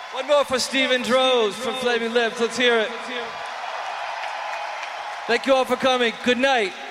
One more for Stephen Droz from Flaming Lips. Let's hear it. Thank you all for coming. Good night.